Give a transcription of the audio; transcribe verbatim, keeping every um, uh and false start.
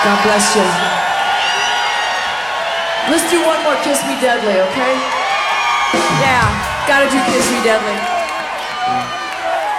God bless you. Let's do one more Kiss Me Deadly, okay? Yeah, gotta do Kiss Me Deadly.